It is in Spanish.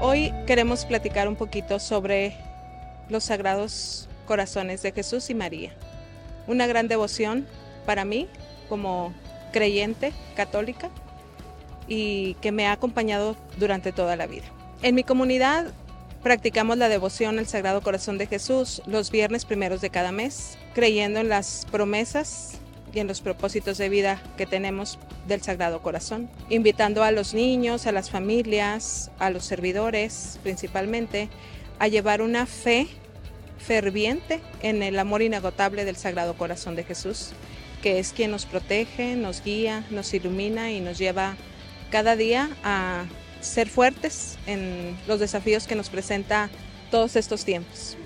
Hoy queremos platicar un poquito sobre los Sagrados Corazones de Jesús y María. Una gran devoción para mí como creyente católica y que me ha acompañado durante toda la vida. En mi comunidad practicamos la devoción al Sagrado Corazón de Jesús los viernes primeros de cada mes, creyendo en las promesas y en los propósitos de vida que tenemos del Sagrado Corazón, invitando a los niños, a las familias, a los servidores principalmente, a llevar una fe ferviente en el amor inagotable del Sagrado Corazón de Jesús, que es quien nos protege, nos guía, nos ilumina y nos lleva cada día a ser fuertes en los desafíos que nos presenta todos estos tiempos.